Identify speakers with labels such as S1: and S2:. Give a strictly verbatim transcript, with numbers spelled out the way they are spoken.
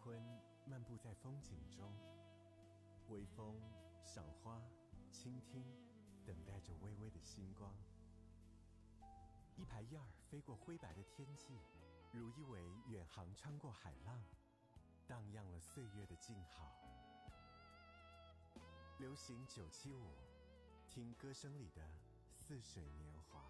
S1: 昏漫步在风景中，微风、赏花、倾听，等待着微微的星光。一排燕儿飞过灰白的天际，如一尾远航穿过海浪，荡漾了岁月的静好。流行九七五，听歌声里的似水年华。